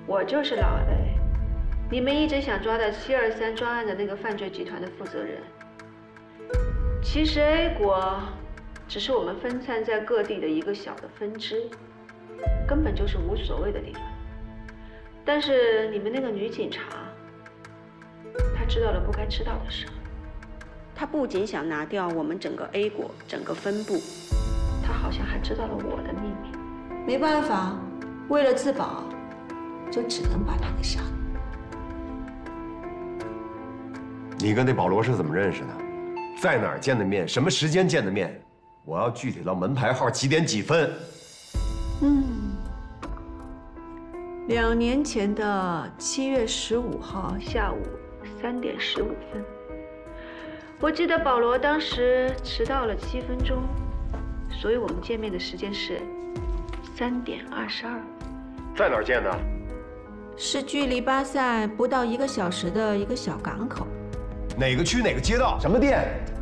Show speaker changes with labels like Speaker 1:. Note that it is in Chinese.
Speaker 1: 我就是老 A， 你们一直想抓的723专案的那个犯罪集团的负责人。其实 A 国只是我们分散在各地的一个小的分支，根本就是无所谓的地方。但是你们那个女警察，她知道了不该知道的事。她不仅想拿掉我们整个 A 国整个分部，她好像还知道了我的秘密。没办法，为了自保，就只能把她给杀了。
Speaker 2: 你跟那保罗是怎么认识的？在哪儿见的面？什么时间见的面？我要具体到门牌号几点几分。
Speaker 1: 2年前的7月15号下午3点15分，我记得保罗当时迟到了7分钟，所以我们见面的时间是3点22。
Speaker 2: 在哪儿见的？
Speaker 1: 是距离巴塞不到1个小时的一个小港口。
Speaker 2: 哪个区哪个街道？什么店？